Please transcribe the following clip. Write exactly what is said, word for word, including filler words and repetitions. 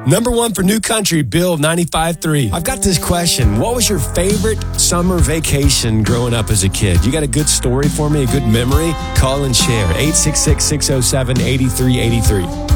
Number one for New Country, Bill ninety-five three. I've got this question. What was your favorite summer vacation growing up as a kid? You got a good story for me, a good memory? Call and share. eight six six, six oh seven, eight three eight three.